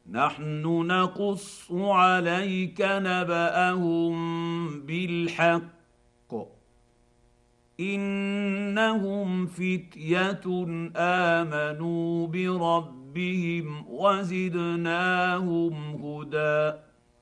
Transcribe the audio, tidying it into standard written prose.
نحن نقص عليك نبأهم بالحق انهم فتيه امنوا بربهم وزدناهم هدى